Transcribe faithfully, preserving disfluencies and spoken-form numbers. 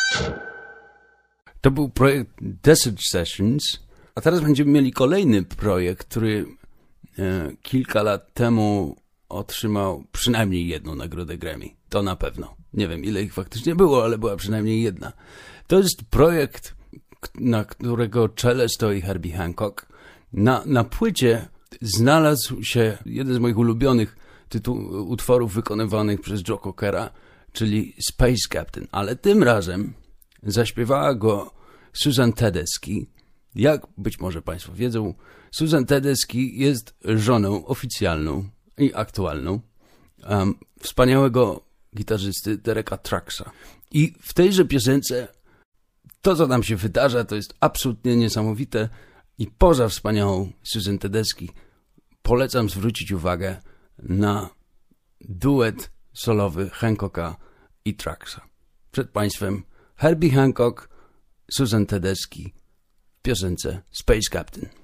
To był projekt Desert Sessions, a teraz będziemy mieli kolejny projekt, który e, kilka lat temu otrzymał przynajmniej jedną nagrodę Grammy. To na pewno. Nie wiem, ile ich faktycznie było, ale była przynajmniej jedna. To jest projekt, na którego czele stoi Herbie Hancock. Na, na płycie znalazł się jeden z moich ulubionych tytuł, utworów wykonywanych przez Joe Cockera, czyli Space Captain, ale tym razem zaśpiewała go Susan Tedeschi. Jak być może Państwo wiedzą, Susan Tedeschi jest żoną oficjalną i aktualną um, wspaniałego gitarzysty Dereka Trucksa. I w tejże piosence to, co tam się wydarza, to jest absolutnie niesamowite i poza wspaniałą Susan Tedeschi polecam zwrócić uwagę na duet solowy Hancocka i Trucksa. Przed Państwem Herbie Hancock, Susan Tedeschi w piosence Space Captain.